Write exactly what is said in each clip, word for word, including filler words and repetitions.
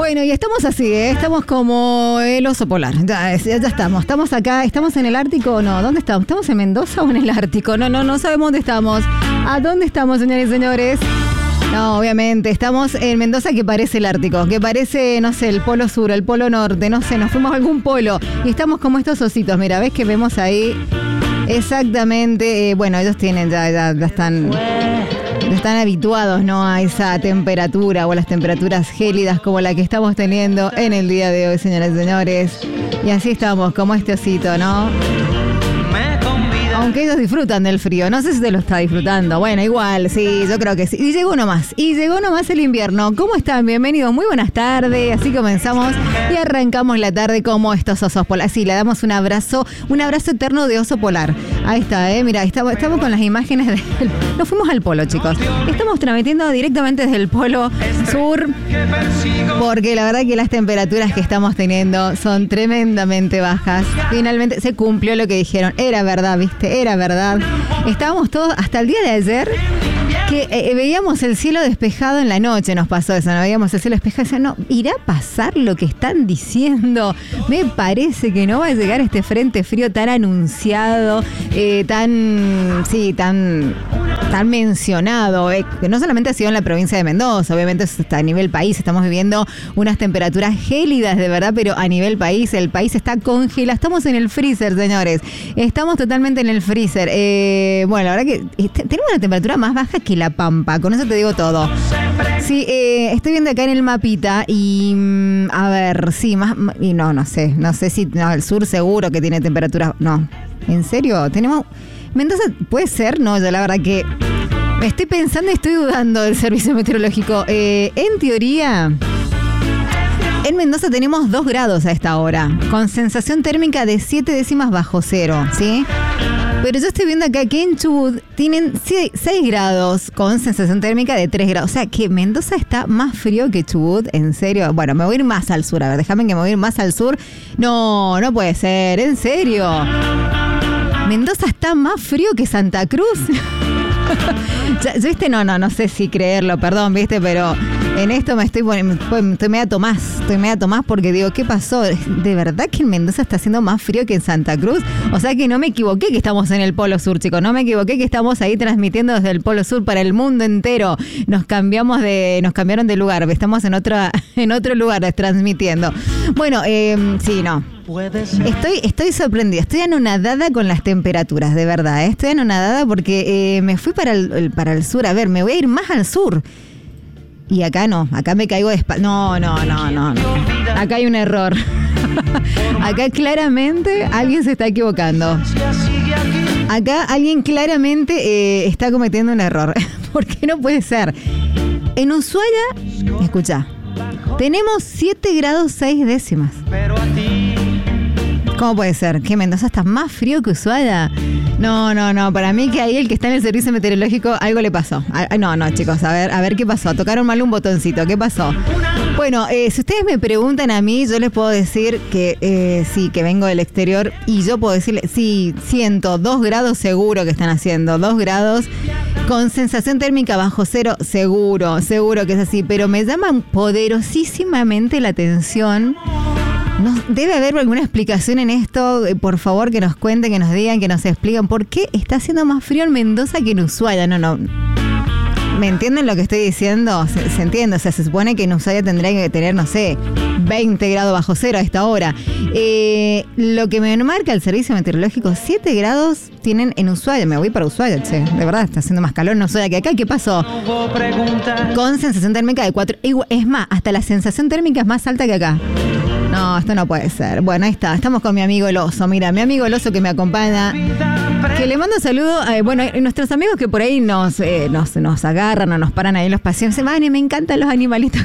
Bueno, y estamos así, ¿eh? Estamos como el oso polar. Ya, ya, ya estamos. Estamos acá. ¿Estamos en el Ártico o no? ¿Dónde estamos? ¿Estamos en Mendoza o en el Ártico? No, no, no sabemos dónde estamos. ¿A dónde estamos, señores y señores? No, obviamente. Estamos en Mendoza, que parece el Ártico, que parece, no sé, el Polo Sur, el Polo Norte, no sé, nos fuimos a algún polo. Y estamos como estos ositos. Mira, ¿ves que vemos ahí? Exactamente. Eh, bueno, ellos tienen, ya, ya, ya están... Están habituados, ¿no?, a esa temperatura o a las temperaturas gélidas como la que estamos teniendo en el día de hoy, señoras y señores. Y así estamos, como este osito, ¿no? Aunque ellos disfrutan del frío, no sé si te lo está disfrutando. Bueno, igual, sí, yo creo que sí. Y llegó nomás, y llegó nomás el invierno. ¿Cómo están? Bienvenidos, muy buenas tardes. Así comenzamos y arrancamos la tarde como estos osos polares. Sí, le damos un abrazo, un abrazo eterno de oso polar. Ahí está, ¿eh? Mira, estamos, estamos con las imágenes del... Nos fuimos al polo, chicos. Estamos transmitiendo directamente desde el Polo Sur, porque la verdad que las temperaturas que estamos teniendo son tremendamente bajas. Finalmente se cumplió lo que dijeron. Era verdad, ¿viste? Era verdad. Estábamos todos, hasta el día de ayer, que eh, veíamos el cielo despejado en la noche, nos pasó eso, ¿no? Veíamos el cielo despejado y decían, no, ¿irá a pasar lo que están diciendo? Me parece que no va a llegar este frente frío tan anunciado, eh, tan, sí, tan... tan mencionado, eh, que no solamente ha sido en la provincia de Mendoza, obviamente está a nivel país, estamos viviendo unas temperaturas gélidas de verdad, pero a nivel país, el país está congelado, estamos en el freezer, señores, estamos totalmente en el freezer. Eh, bueno, la verdad que este, tenemos una temperatura más baja que La Pampa, con eso te digo todo. Sí, eh, estoy viendo acá en el mapita y mm, a ver, sí, más, y no, no sé, no sé si no, el sur seguro que tiene temperaturas, no, ¿en serio? Tenemos... Mendoza, ¿puede ser? No, yo la verdad que estoy pensando y estoy dudando del servicio meteorológico. Eh, en teoría, en Mendoza tenemos dos grados a esta hora, con sensación térmica de siete décimas bajo cero, ¿sí? Pero yo estoy viendo acá que en Chubut tienen seis grados con sensación térmica de tres grados. O sea, que Mendoza está más frío que Chubut, ¿en serio? Bueno, me voy a ir más al sur. A ver, déjame que me voy a ir más al sur. No, no puede ser, ¿en serio? Mendoza está más frío que Santa Cruz. ya, ¿viste? No, no, no sé si creerlo, perdón, ¿viste? Pero en esto me estoy poniendo, estoy media Tomás, estoy media Tomás porque digo, ¿qué pasó? ¿De verdad que en Mendoza está haciendo más frío que en Santa Cruz? O sea que no me equivoqué que estamos en el Polo Sur, chicos, no me equivoqué que estamos ahí transmitiendo desde el Polo Sur para el mundo entero. Nos cambiamos de, nos cambiaron de lugar, estamos en otra, en otro lugar transmitiendo. Bueno, eh, sí, no. Estoy, estoy sorprendida, estoy anonadada con las temperaturas, de verdad, ¿eh? Estoy anonadada porque eh, me fui para el, para el sur, a ver, me voy a ir más al sur. Y acá no, acá me caigo de espalda. No, no, no, no, no. Acá hay un error. Acá claramente alguien se está equivocando. Acá alguien claramente eh, está cometiendo un error. Porque no puede ser. En Ushuaia, escucha, tenemos siete grados seis décimas. ¿Cómo puede ser? ¿Que Mendoza está más frío que Ushuaia? No, no, no. Para mí que ahí el que está en el servicio meteorológico algo le pasó. No, no, chicos. A ver, a ver qué pasó. Tocaron mal un botoncito. ¿Qué pasó? Bueno, eh, si ustedes me preguntan a mí, yo les puedo decir que eh, sí, que vengo del exterior y yo puedo decirle, sí, siento dos grados seguro que están haciendo. Dos grados con sensación térmica bajo cero, seguro, seguro que es así. Pero me llama poderosísimamente la atención. No, debe haber alguna explicación en esto, por favor, que nos cuenten, que nos digan, que nos expliquen por qué está haciendo más frío en Mendoza que en Ushuaia. No, no. ¿Me entienden lo que estoy diciendo? Se, se entiende, o sea, se supone que en Ushuaia tendría que tener, no sé, veinte grados bajo cero a esta hora. Eh, lo que me marca el servicio meteorológico, siete grados tienen en Ushuaia. Me voy para Ushuaia, che. De verdad, está haciendo más calor en Ushuaia que acá. ¿Qué pasó? Con sensación térmica de cuatro. Es más, hasta la sensación térmica es más alta que acá. No, esto no puede ser. Bueno, ahí está. Estamos con mi amigo el oso. Mira, mi amigo el oso que me acompaña. Que le mando un saludo. Eh, bueno, nuestros amigos que por ahí nos, eh, nos, nos agarran o nos paran ahí en los paseos. Se van y me encantan los animalitos.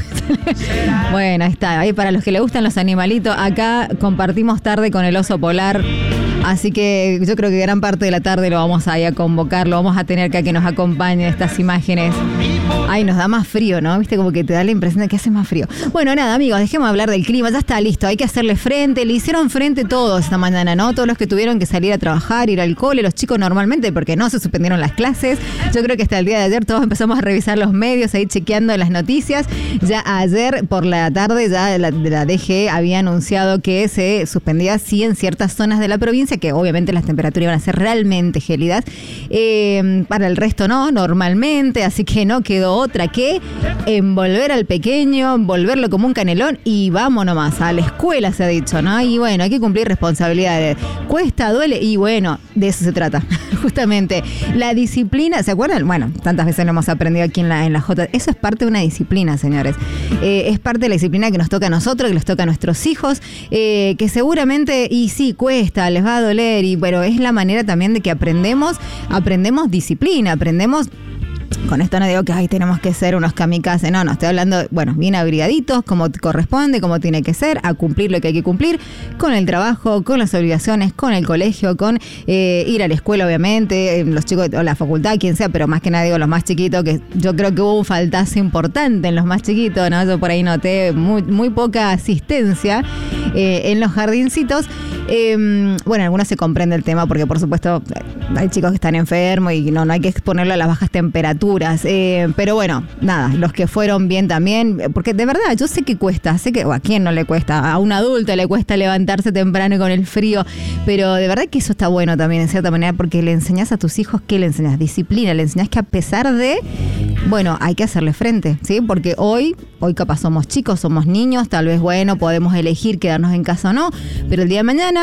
Bueno, ahí está. Ahí para los que le gustan los animalitos. Acá compartimos tarde con el oso polar. Así que yo creo que gran parte de la tarde lo vamos a, ir a convocar, lo vamos a tener que, a que nos acompañen estas imágenes. Ay, nos da más frío, ¿no? Viste, como que te da la impresión de que hace más frío. Bueno, nada, amigos, dejemos de hablar del clima, ya está listo, hay que hacerle frente, le hicieron frente todos esta mañana, ¿no? Todos los que tuvieron que salir a trabajar, ir al cole, los chicos normalmente, porque no se suspendieron las clases. Yo creo que hasta el día de ayer todos empezamos a revisar los medios, ahí chequeando las noticias. Ya ayer por la tarde ya la, la D G había anunciado que se suspendía sí en ciertas zonas de la provincia, que obviamente las temperaturas iban a ser realmente gélidas. Eh, para el resto no, normalmente, así que no quedó otra que envolver al pequeño, envolverlo como un canelón y vamos nomás, a la escuela se ha dicho, ¿no? Y bueno, hay que cumplir responsabilidades. Cuesta, duele y bueno, de eso se trata. Justamente, la disciplina, ¿se acuerdan? Bueno, tantas veces lo hemos aprendido aquí en la, en la J. Eso es parte de una disciplina, señores. Eh, es parte de la disciplina que nos toca a nosotros, que les toca a nuestros hijos, eh, que seguramente, y sí, cuesta, les va a doler, y pero es la manera también de que aprendemos, aprendemos disciplina, aprendemos. Con esto no digo que ay, tenemos que ser unos kamikazes, no, no, estoy hablando, bueno, bien abrigaditos, como corresponde, como tiene que ser, a cumplir lo que hay que cumplir, con el trabajo, con las obligaciones, con el colegio, con eh, ir a la escuela, obviamente, los chicos, o la facultad, quien sea, pero más que nada digo los más chiquitos, que yo creo que hubo un faltazo importante en los más chiquitos, ¿no? Yo por ahí noté muy, muy poca asistencia eh, en los jardincitos. Eh, bueno, algunos se comprende el tema porque por supuesto hay chicos que están enfermos y no, no hay que exponerlo a las bajas temperaturas, eh, pero bueno, nada, los que fueron bien también, porque de verdad yo sé que cuesta, sé que, o a quién no le cuesta, a un adulto le cuesta levantarse temprano con el frío, pero de verdad que eso está bueno también en cierta manera porque le enseñás a tus hijos, ¿qué le enseñás? Disciplina, le enseñás que a pesar de, bueno, hay que hacerle frente, ¿sí? Porque hoy, hoy capaz somos chicos, somos niños, tal vez bueno, podemos elegir quedarnos en casa o no, pero el día de mañana,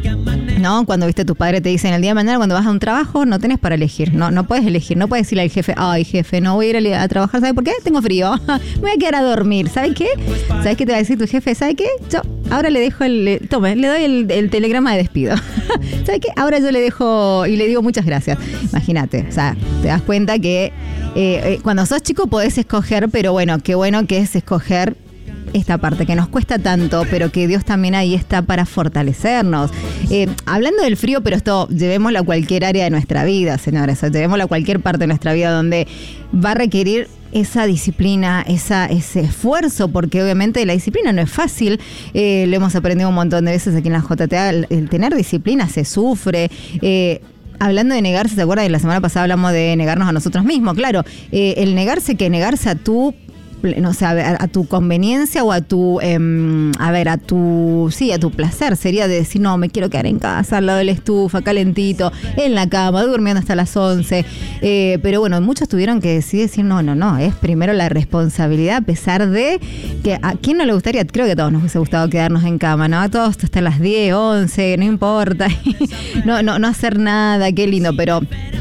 ¿no? Cuando viste tus padres te dicen el día de mañana cuando vas a un trabajo no tenés para elegir, no, no puedes elegir, no puedes decirle al jefe, ay jefe, no voy a ir a, a trabajar, ¿sabes por qué? Tengo frío, me voy a quedar a dormir, ¿sabes qué? ¿Sabes qué te va a decir tu jefe? ¿Sabes qué? Yo ahora le dejo el, le, tome, le doy el, el telegrama de despido, ¿sabes qué? Ahora yo le dejo y le digo muchas gracias, imagínate, o sea, te das cuenta que eh, eh, cuando sos chico podés escoger, pero bueno, qué bueno que es escoger esta parte que nos cuesta tanto, pero que Dios también ahí está para fortalecernos. Eh, hablando del frío, pero esto llevémoslo a cualquier área de nuestra vida, señores, llevémoslo a cualquier parte de nuestra vida donde va a requerir esa disciplina, esa, ese esfuerzo, porque obviamente la disciplina no es fácil, eh, lo hemos aprendido un montón de veces aquí en la J T A, el, el tener disciplina se sufre. eh, Hablando de negarse, ¿se acuerdan? La semana pasada hablamos de negarnos a nosotros mismos, claro, eh, el negarse que negarse a tu no sé, a, ver, a tu conveniencia o a tu, eh, a ver, a tu, sí, a tu placer, sería de decir, no, me quiero quedar en casa, al lado de la estufa, calentito, en la cama, durmiendo hasta las once, eh, pero bueno, muchos tuvieron que decidir decir, no, no, no, es primero la responsabilidad, a pesar de que a quién no le gustaría, creo que a todos nos hubiese gustado quedarnos en cama, ¿no? A todos hasta las diez, once, no importa, no, no, no hacer nada, qué lindo, pero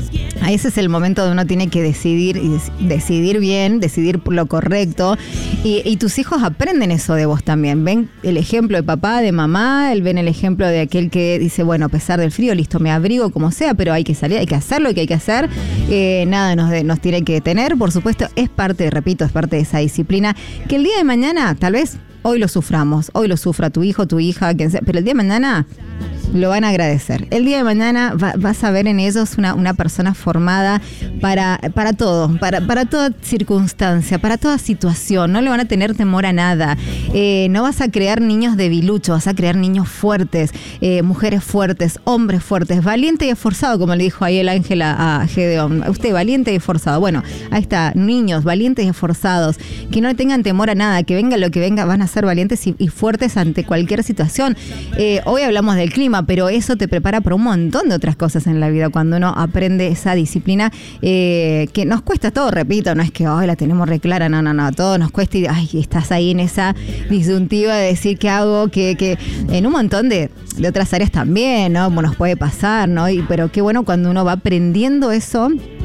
ese es el momento donde uno tiene que decidir y decidir bien, decidir lo correcto. Y, y tus hijos aprenden eso de vos también. Ven el ejemplo de papá, de mamá, ven el ejemplo de aquel que dice, bueno, a pesar del frío, listo, me abrigo como sea, pero hay que salir, hay que hacer lo que hay que hacer. Eh, nada nos, de, nos tiene que detener. Por supuesto, es parte, repito, es parte de esa disciplina que el día de mañana, tal vez, hoy lo suframos, hoy lo sufra tu hijo, tu hija, quien sea, pero el día de mañana lo van a agradecer. El día de mañana va, vas a ver en ellos una, una persona formada para, para todo, para, para toda circunstancia, para toda situación. No le van a tener temor a nada. Eh, no vas a crear niños debiluchos, vas a crear niños fuertes, eh, mujeres fuertes, hombres fuertes, valiente y esforzado, como le dijo ahí el ángel a, a Gedeón. Usted, valiente y esforzado. Bueno, ahí está, niños valientes y esforzados, que no le tengan temor a nada, que venga lo que venga, van a ser valientes y, y fuertes ante cualquier situación. Eh, hoy hablamos del clima, pero eso te prepara para un montón de otras cosas en la vida cuando uno aprende esa disciplina eh, que nos cuesta todo, repito, no es que hoy la tenemos re clara, no, no, no, todo nos cuesta y ay, estás ahí en esa disyuntiva de decir qué hago, que, que en un montón de, de otras áreas también, ¿no? Nos puede pasar, ¿no? Y, pero qué bueno cuando uno va aprendiendo eso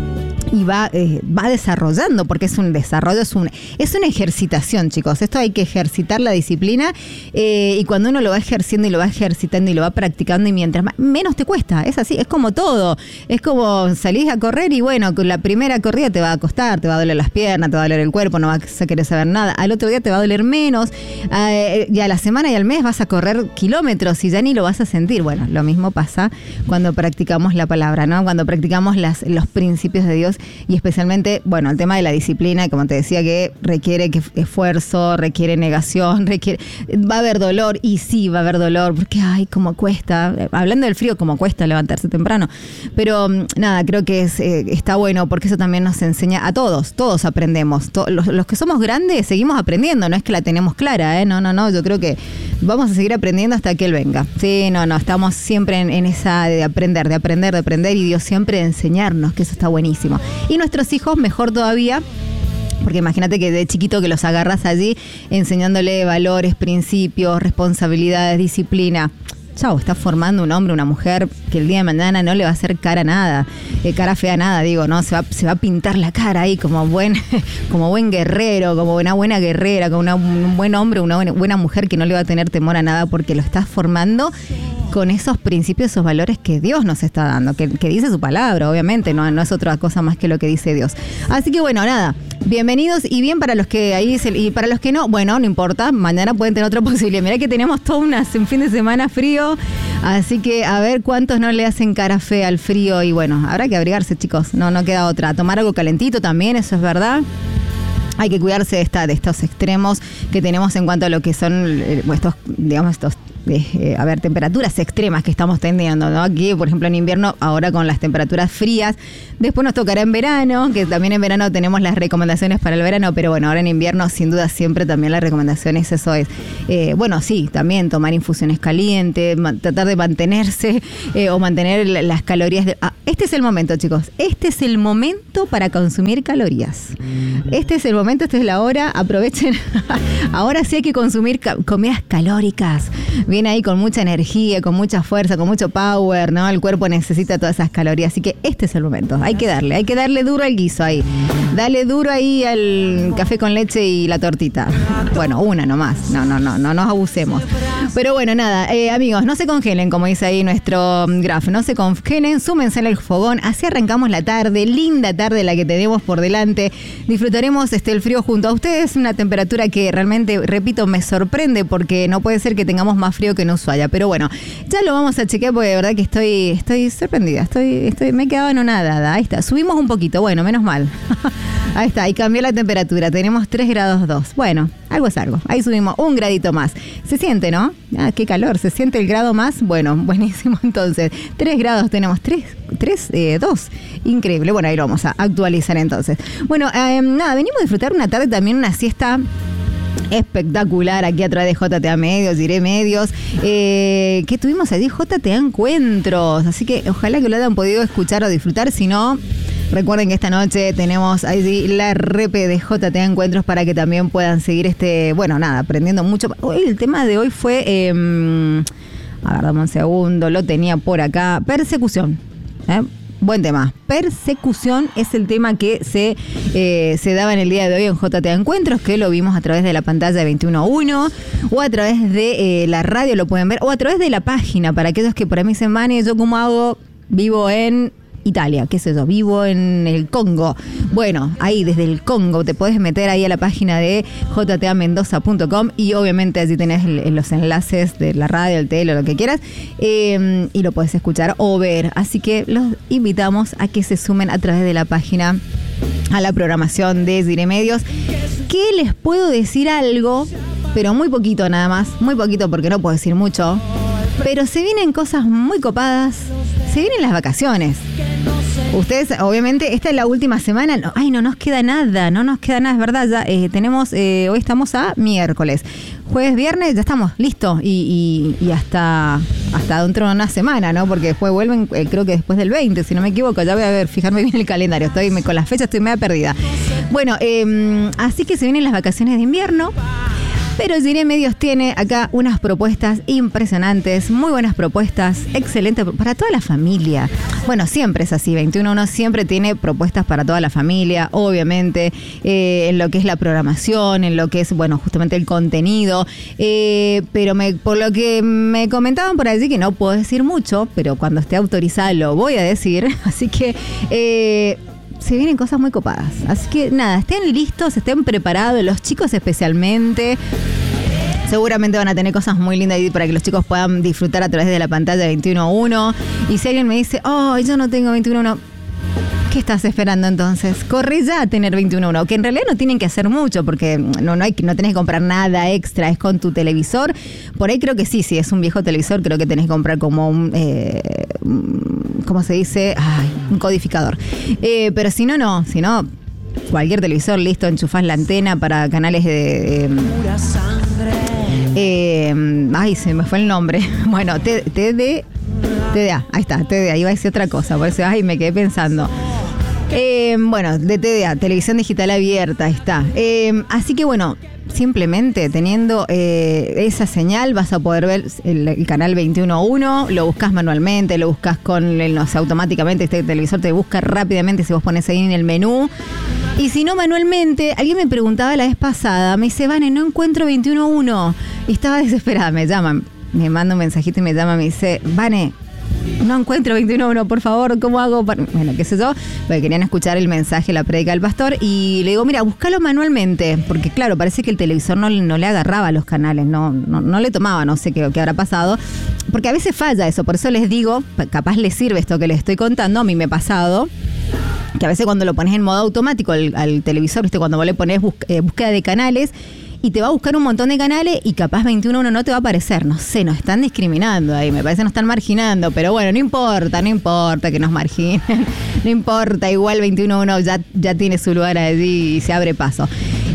y va, eh, va desarrollando, porque es un desarrollo, es, un, es una ejercitación, chicos. Esto hay que ejercitar la disciplina eh, y cuando uno lo va ejerciendo y lo va ejercitando y lo va practicando y mientras más, menos te cuesta, es así, es como todo. Es como salís a correr y bueno, con la primera corrida te va a costar, te va a doler las piernas, te va a doler el cuerpo, no vas a querer saber nada. Al otro día te va a doler menos eh, y a la semana y al mes vas a correr kilómetros y ya ni lo vas a sentir. Bueno, lo mismo pasa cuando practicamos la palabra, ¿no? Cuando practicamos las, los principios de Dios. Y especialmente, bueno, el tema de la disciplina, como te decía, que requiere que esfuerzo, requiere negación, requiere va a haber dolor, y sí, va a haber dolor, porque, ay, cómo cuesta, hablando del frío, cómo cuesta levantarse temprano, pero nada, creo que es, eh, está bueno, porque eso también nos enseña a todos, todos aprendemos, to, los, los que somos grandes seguimos aprendiendo, no es que la tenemos clara, ¿eh? no, no, no, yo creo que vamos a seguir aprendiendo hasta que Él venga, sí, no, no, estamos siempre en, en esa de aprender, de aprender, de aprender, y Dios siempre de enseñarnos, que eso está buenísimo. Y nuestros hijos, mejor todavía, porque imagínate que de chiquito que los agarras allí enseñándole valores, principios, responsabilidades, disciplina. Chau, estás formando un hombre, una mujer que el día de mañana no le va a hacer cara a nada, eh, cara fea a nada, digo, ¿no? Se va, se va a pintar la cara ahí como buen, como buen guerrero, como una buena guerrera, como una, un buen hombre, una buena, buena mujer que no le va a tener temor a nada porque lo estás formando con esos principios, esos valores que Dios nos está dando, que, que dice su palabra, obviamente, no, no es otra cosa más que lo que dice Dios. Así que bueno, nada, bienvenidos y bien para los que ahí, se, y para los que no, bueno, no importa, mañana pueden tener otra posibilidad. Mirá que tenemos todo una, un fin de semana frío, así que a ver cuántos no le hacen cara fea al frío y bueno, habrá que abrigarse, chicos, no, no queda otra. Tomar algo calentito también, eso es verdad. Hay que cuidarse de, esta, de estos extremos que tenemos en cuanto a lo que son eh, estos, digamos, estos Eh, a ver, temperaturas extremas que estamos teniendo, ¿no? Aquí, por ejemplo, en invierno, ahora con las temperaturas frías, después nos tocará en verano, que también en verano tenemos las recomendaciones para el verano, pero bueno, ahora en invierno, sin duda, siempre también las recomendaciones, eso es, eh, bueno, sí, también tomar infusiones calientes, ma- tratar de mantenerse eh, o mantener las calorías. De, ah, este es el momento, chicos, este es el momento para consumir calorías. Este es el momento, esta es la hora, aprovechen. Ahora sí hay que consumir ca- comidas calóricas. Viene ahí con mucha energía, con mucha fuerza, con mucho power, ¿no? El cuerpo necesita todas esas calorías, así que este es el momento. Hay que darle, hay que darle duro al guiso ahí. Dale duro ahí al café con leche y la tortita. Bueno, una nomás. No, no, no, no nos abusemos. Pero bueno, nada, eh, amigos, no se congelen, como dice ahí nuestro graf, no se congelen, súmense al fogón, así arrancamos la tarde, linda tarde la que tenemos por delante. Disfrutaremos este, el frío junto a ustedes, una temperatura que realmente, repito, me sorprende porque no puede ser que tengamos más frío que en Ushuaia, pero bueno, ya lo vamos a chequear porque de verdad que estoy, estoy sorprendida, estoy, estoy, me he quedado anonadada, ahí está, subimos un poquito, bueno, menos mal, ahí está, y cambió la temperatura, tenemos tres grados dos, bueno, algo es algo, ahí subimos un gradito más, se siente, ¿no? Ah, qué calor, se siente el grado más, bueno, buenísimo entonces, tres grados tenemos, tres, tres, eh, dos, increíble, bueno, ahí lo vamos a actualizar entonces. Bueno, eh, nada, venimos a disfrutar una tarde también, una siesta espectacular aquí a través de J T A Medios, diré Medios, eh, que tuvimos allí J T A Encuentros, así que ojalá que lo hayan podido escuchar o disfrutar, si no, recuerden que esta noche tenemos ahí la repe de J T A Encuentros para que también puedan seguir este, bueno, nada, aprendiendo mucho. Hoy el tema de hoy fue, eh, a ver, dame un segundo, lo tenía por acá, persecución, ¿eh? Buen tema. Persecución es el tema que se, eh, se daba en el día de hoy en J T A Encuentros, que lo vimos a través de la pantalla de veintiuno uno o a través de eh, la radio, lo pueden ver, o a través de la página, para aquellos que por ahí me dicen, Mane, ¿yo cómo hago? Vivo en Italia, qué sé yo, vivo en el Congo. Bueno, ahí desde el Congo te puedes meter ahí a la página de j t a mendoza punto com y obviamente allí tenés el, los enlaces de la radio, el tele, lo que quieras, eh, y lo puedes escuchar o ver. Así que los invitamos a que se sumen a través de la página a la programación de Diré Medios. ¿Qué les puedo decir algo? Pero muy poquito nada más, muy poquito porque no puedo decir mucho, pero se vienen cosas muy copadas, se vienen las vacaciones. Ustedes, obviamente, esta es la última semana. No, ay, no nos queda nada, no nos queda nada, es verdad. Ya eh, tenemos, eh, hoy estamos a miércoles. Jueves, viernes, ya estamos, listo. Y, y, y hasta, hasta dentro de una semana, ¿no? Porque después vuelven, eh, creo que después del veinte, si no me equivoco. Ya voy a ver, fijarme bien el calendario. Estoy me, con las fechas, estoy media perdida. Bueno, eh, así que se vienen las vacaciones de invierno. Pero Giré Medios tiene acá unas propuestas impresionantes, muy buenas propuestas, excelentes para toda la familia. Bueno, siempre es así, veintiuno uno siempre tiene propuestas para toda la familia, obviamente, eh, en lo que es la programación, en lo que es, bueno, justamente el contenido. Eh, pero me, por lo que me comentaban por allí, que no puedo decir mucho, pero cuando esté autorizada lo voy a decir. Así que... Eh, se vienen cosas muy copadas. Así que nada, estén listos, estén preparados, los chicos especialmente. Seguramente van a tener cosas muy lindas ahí para que los chicos puedan disfrutar a través de la pantalla de veintiuno uno. Y si alguien me dice, oh, yo no tengo veintiuno uno, ¿qué estás esperando entonces? Corre ya a tener veintiuno uno, que en realidad no tienen que hacer mucho, porque no, no, hay, no tenés que comprar nada extra, es con tu televisor. Por ahí creo que sí, si es un viejo televisor, creo que tenés que comprar como un... Eh, ¿cómo se dice? Ay, un codificador. Eh, pero si no, no. Si no, cualquier televisor, listo, enchufás la antena para canales de... Eh, eh, ay, se me fue el nombre. Bueno, T D... T D A, ahí está, T D A. Iba a decir otra cosa, por eso, ay, me quedé pensando. Eh, bueno, de T D A, Televisión Digital Abierta, ahí está. Eh, así que bueno... Simplemente teniendo eh, esa señal vas a poder ver el, el canal veintiuno uno, lo buscas manualmente, lo buscas con el, no sé, automáticamente este televisor te busca rápidamente si vos pones ahí en el menú. Y si no manualmente, alguien me preguntaba la vez pasada, me dice, Vane, no encuentro veintiuno uno. Y estaba desesperada, me llaman, me manda un mensajito y me llama, me dice, Vane, no encuentro veintiuno uno, por favor, ¿cómo hago? Para... Bueno, qué sé yo, porque querían escuchar el mensaje, la prédica del pastor, y le digo, mira, búscalo manualmente, porque claro, parece que el televisor no, no le agarraba los canales, no, no, no le tomaba, no sé qué, qué habrá pasado, porque a veces falla eso, por eso les digo, capaz les sirve esto que les estoy contando, a mí me ha pasado, que a veces cuando lo pones en modo automático al, al televisor, ¿viste? Cuando vos le pones bus, eh, búsqueda de canales, y te va a buscar un montón de canales y capaz veintiuno uno no te va a aparecer. No sé, nos están discriminando ahí, me parece que nos están marginando, pero bueno, no importa, no importa que nos marginen, no importa, igual veintiuno uno ya, ya tiene su lugar allí y se abre paso.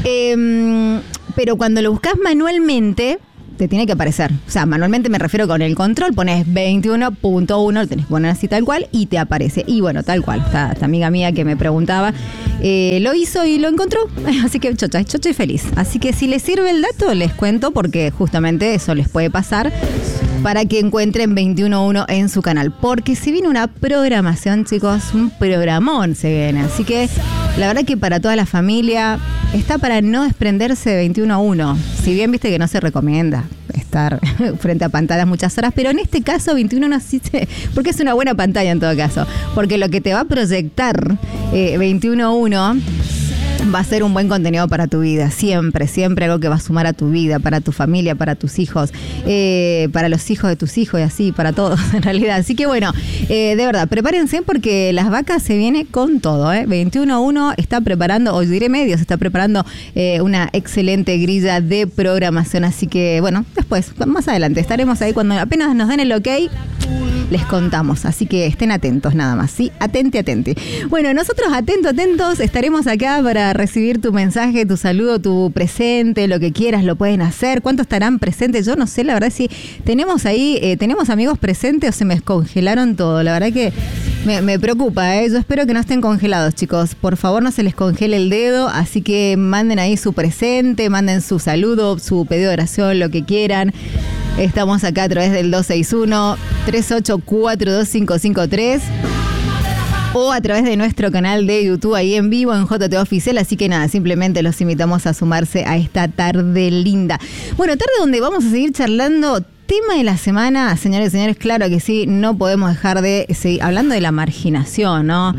Eh, pero cuando lo buscas manualmente, te tiene que aparecer. O sea, manualmente me refiero con el control, pones veintiuno punto uno, lo tenés que poner así tal cual y te aparece. Y bueno, tal cual, esta, esta amiga mía que me preguntaba, eh, lo hizo y lo encontró. Así que chocha, chocha y feliz. Así que si les sirve el dato, les cuento porque justamente eso les puede pasar para que encuentren veintiuno uno en su canal. Porque se viene una programación, chicos, un programón se viene. Así que la verdad que para toda la familia está para no desprenderse de veintiuno uno. Si bien viste que no se recomienda estar frente a pantallas muchas horas, pero en este caso veintiuno uno sí se, porque es una buena pantalla en todo caso, porque lo que te va a proyectar eh, veintiuno uno va a ser un buen contenido para tu vida, siempre, siempre algo que va a sumar a tu vida, para tu familia, para tus hijos, eh, para los hijos de tus hijos y así, para todos en realidad. Así que bueno, eh, de verdad, prepárense porque Las Vacas se viene con todo, ¿eh? veintiuno uno está preparando, o diré Medios, está preparando eh, una excelente grilla de programación, así que bueno, después, más adelante, estaremos ahí cuando apenas nos den el ok, les contamos, así que estén atentos nada más, ¿sí? Atente, atente. Bueno, nosotros atentos, atentos, estaremos acá para recibir tu mensaje, tu saludo, tu presente, lo que quieras, lo pueden hacer. ¿Cuántos estarán presentes? Yo no sé, la verdad, si tenemos ahí, eh, tenemos amigos presentes o se me congelaron todo. La verdad que me, me preocupa, ¿eh? Yo espero que no estén congelados, chicos. Por favor, no se les congele el dedo, así que manden ahí su presente, manden su saludo, su pedido de oración, lo que quieran. Estamos acá a través del dos seis uno, tres ocho cuatro, dos cinco cinco tres o a través de nuestro canal de YouTube ahí en vivo en J T Oficial, así que nada, simplemente los invitamos a sumarse a esta tarde linda. Bueno, tarde donde vamos a seguir charlando. Tema de la semana, señores y señores, claro que sí, no podemos dejar de seguir hablando de la marginación, ¿no?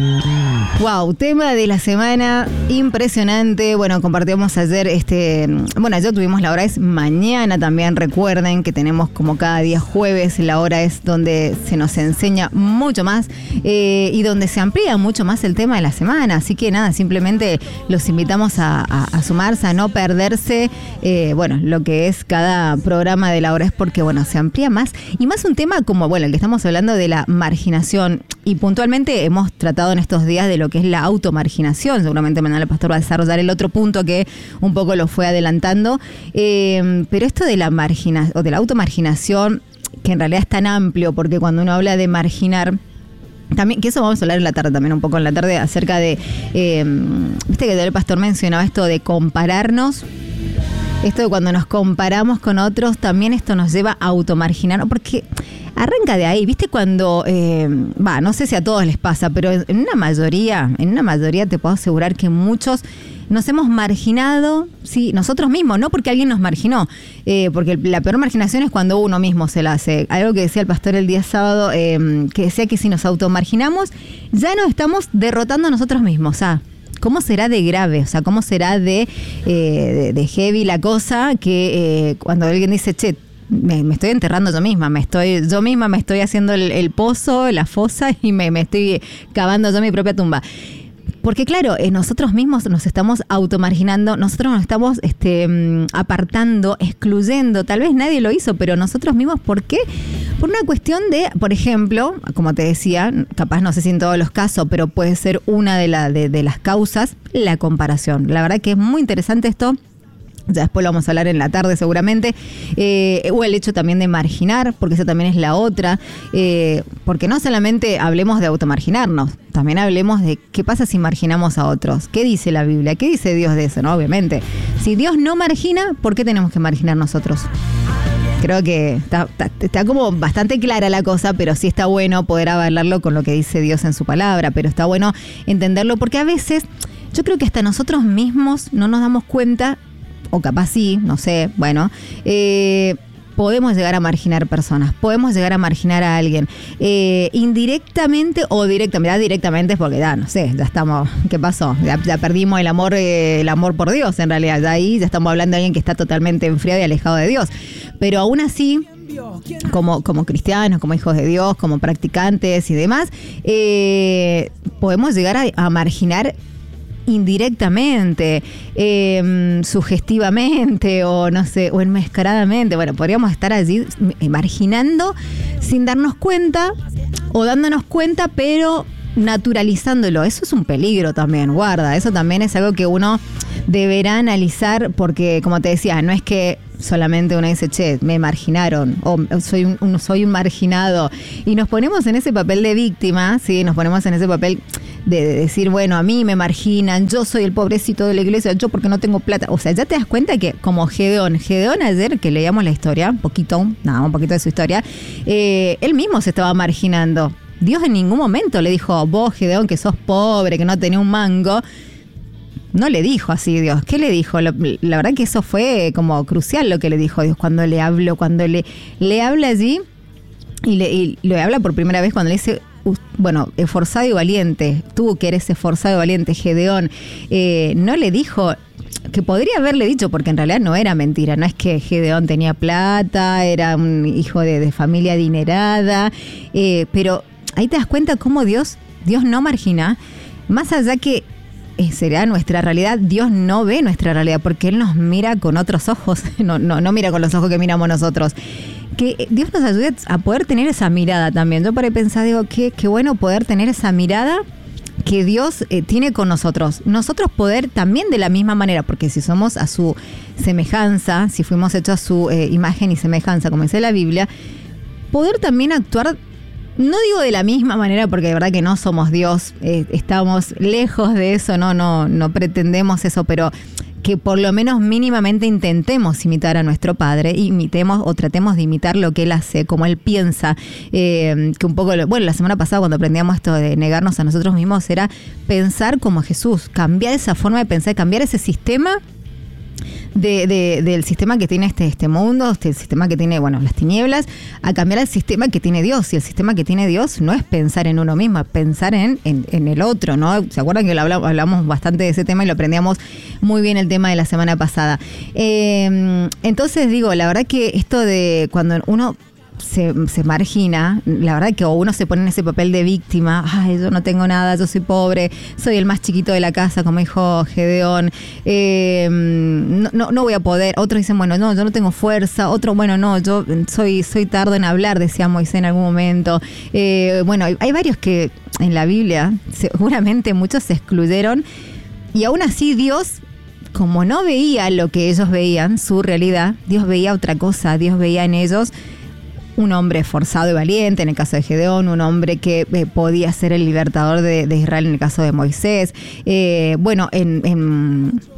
Wow, tema de la semana impresionante. Bueno, compartimos ayer, este, bueno, ayer tuvimos la hora es mañana también. Recuerden que tenemos como cada día jueves, la hora es donde se nos enseña mucho más eh, y donde se amplía mucho más el tema de la semana. Así que nada, simplemente los invitamos a, a, a sumarse, a no perderse, eh, bueno, lo que es cada programa de la hora es porque, bueno, se amplía más y más un tema como, bueno, el que estamos hablando de la marginación y puntualmente hemos tratado en estos días de lo que es la automarginación. Seguramente Manuel Pastor va a desarrollar el otro punto que un poco lo fue adelantando, eh, pero esto de la margina, o de la automarginación, que en realidad es tan amplio, porque cuando uno habla de marginar, también, que eso vamos a hablar en la tarde también, un poco en la tarde, acerca de, eh, viste que el pastor mencionaba esto de compararnos Esto de cuando nos comparamos con otros, también esto nos lleva a automarginar, porque arranca de ahí, ¿viste? Cuando, eh, va, no sé si a todos les pasa, pero en una mayoría, en una mayoría te puedo asegurar que muchos nos hemos marginado, sí, nosotros mismos, no porque alguien nos marginó, eh, porque la peor marginación es cuando uno mismo se la hace. Algo que decía el pastor el día sábado, eh, que decía que si nos automarginamos, ya nos estamos derrotando a nosotros mismos, ¿ah? ¿Cómo será de grave? O sea, ¿cómo será de, eh, de, de heavy la cosa que eh, cuando alguien dice, che, me, me estoy enterrando yo misma, me estoy, yo misma me estoy haciendo el, el pozo, la fosa y me, me estoy cavando yo mi propia tumba? Porque claro, eh, nosotros mismos nos estamos automarginando, nosotros nos estamos este, apartando, excluyendo. Tal vez nadie lo hizo, pero nosotros mismos, ¿por qué? Por una cuestión de, por ejemplo, como te decía, capaz no sé si en todos los casos, pero puede ser una de, la, de, de las causas, la comparación. La verdad que es muy interesante esto. Ya después lo vamos a hablar en la tarde seguramente, eh, o el hecho también de marginar, porque eso también es la otra, eh, porque no solamente hablemos de automarginarnos, también hablemos de qué pasa si marginamos a otros, qué dice la Biblia, qué dice Dios de eso, ¿no? Obviamente, si Dios no margina, ¿por qué tenemos que marginar nosotros? Creo que está, está, está como bastante clara la cosa, pero sí está bueno poder hablarlo con lo que dice Dios en su palabra, pero está bueno entenderlo, porque a veces yo creo que hasta nosotros mismos no nos damos cuenta, o capaz sí, no sé, bueno, eh, podemos llegar a marginar personas, podemos llegar a marginar a alguien, eh, indirectamente o directamente, ya directamente porque ya, no sé, ya estamos, ¿qué pasó? Ya, ya perdimos el amor, eh, el amor por Dios, en realidad, ya ahí ya estamos hablando de alguien que está totalmente enfriado y alejado de Dios, pero aún así, como, como cristianos, como hijos de Dios, como practicantes y demás, eh, podemos llegar a, a marginar indirectamente, eh, sugestivamente o no sé, o enmascaradamente. Bueno, podríamos estar allí marginando sin darnos cuenta o dándonos cuenta, pero naturalizándolo. Eso es un peligro también, guarda. Eso también es algo que uno deberá analizar porque, como te decía, no es que solamente uno dice, che, me marginaron o soy un, un, soy un marginado y nos ponemos en ese papel de víctima, ¿sí? Nos ponemos en ese papel de, de decir, bueno, a mí me marginan, yo soy el pobrecito de la iglesia, yo porque no tengo plata. O sea, ya te das cuenta que como Gedeón, Gedeón ayer que leíamos la historia, un poquito, nada, un poquito de su historia, eh, él mismo se estaba marginando. Dios en ningún momento le dijo, vos Gedeón que sos pobre, que no tenés un mango. No le dijo así Dios. ¿Qué le dijo? Lo, la verdad que eso fue como crucial lo que le dijo Dios cuando le habló, cuando le, le habla allí y le, y le habla por primera vez cuando le dice, bueno, esforzado y valiente, tú que eres esforzado y valiente, Gedeón, eh, no le dijo, que podría haberle dicho, porque en realidad no era mentira, no es que Gedeón tenía plata, era un hijo de, de familia adinerada, eh, pero ahí te das cuenta cómo Dios, Dios no margina, más allá que eh, será nuestra realidad, Dios no ve nuestra realidad, porque Él nos mira con otros ojos, no, no, no mira con los ojos que miramos nosotros. Que Dios nos ayude a poder tener esa mirada también. Yo por ahí pensaba, digo, qué, qué bueno poder tener esa mirada que Dios eh, tiene con nosotros. Nosotros poder también de la misma manera, porque si somos a su semejanza, si fuimos hechos a su eh, imagen y semejanza, como dice la Biblia, poder también actuar, no digo de la misma manera, porque de verdad que no somos Dios, eh, estamos lejos de eso, no, no, no pretendemos eso, pero que por lo menos mínimamente intentemos imitar a nuestro Padre, imitemos o tratemos de imitar lo que Él hace, como Él piensa, eh, que un poco, bueno, la semana pasada cuando aprendíamos esto de negarnos a nosotros mismos era pensar como Jesús, cambiar esa forma de pensar, cambiar ese sistema De, de, del sistema que tiene este, este mundo, este, el sistema que tiene, bueno, las tinieblas, a cambiar al sistema que tiene Dios. Y el sistema que tiene Dios no es pensar en uno mismo, es pensar en, en, en el otro, ¿no? ¿Se acuerdan que lo hablamos, hablamos bastante de ese tema y lo aprendíamos muy bien el tema de la semana pasada? Eh, entonces, digo, la verdad que esto de cuando uno Se, se margina, la verdad que o uno se pone en ese papel de víctima, ay, yo no tengo nada, yo soy pobre, soy el más chiquito de la casa, como dijo Gedeón, eh, no, no, no voy a poder. Otros dicen, bueno, no, yo no tengo fuerza. Otro, bueno, no, yo soy, soy tardo en hablar, decía Moisés en algún momento. Eh, bueno, hay, hay varios que en la Biblia, seguramente muchos se excluyeron, y aún así Dios, como no veía lo que ellos veían, su realidad, Dios veía otra cosa, Dios veía en ellos un hombre esforzado y valiente, en el caso de Gedeón, un hombre que eh, podía ser el libertador de, de Israel en el caso de Moisés. Eh, bueno, en, en,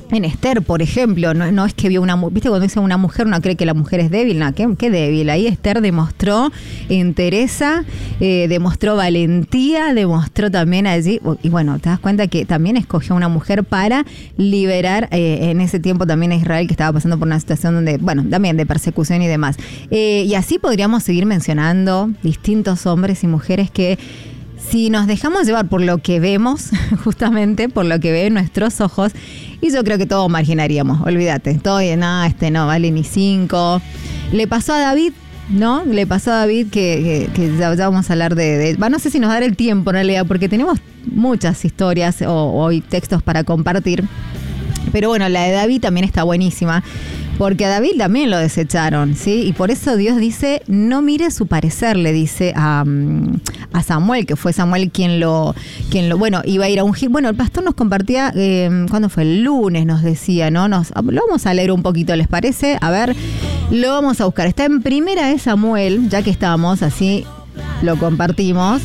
En Esther, por ejemplo, no, no es que vio una mujer, viste cuando dice una mujer, uno cree que la mujer es débil, no, ¿qué, qué débil? Ahí Esther demostró entereza, eh, demostró valentía, demostró también allí, y bueno, te das cuenta que también escogió a una mujer para liberar eh, en ese tiempo también a Israel, que estaba pasando por una situación donde, bueno, también de persecución y demás. Eh, y así podríamos seguir mencionando distintos hombres y mujeres que, si nos dejamos llevar por lo que vemos, justamente por lo que ven nuestros ojos, y yo creo que todos marginaríamos, olvídate, todo, no, este no vale ni cinco. Le pasó a David, ¿no? Le pasó a David que, que, que ya, ya vamos a hablar de, de... No sé si nos dará el tiempo en realidad, porque tenemos muchas historias o, o textos para compartir. Pero bueno, la de David también está buenísima, porque a David también lo desecharon, ¿sí? Y por eso Dios dice, no mire su parecer, le dice a, a Samuel, que fue Samuel quien lo, quien lo, bueno, iba a ir a ungir. Bueno, el pastor nos compartía, eh, ¿cuándo fue? El lunes nos decía, ¿no? Nos, lo vamos a leer un poquito, ¿les parece? A ver, lo vamos a buscar. Está en Primera de Samuel, ya que estamos, así lo compartimos.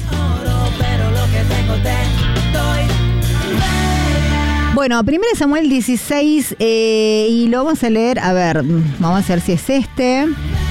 Bueno, Primera Samuel dieciséis, eh, y lo vamos a leer, a ver, vamos a ver si es este.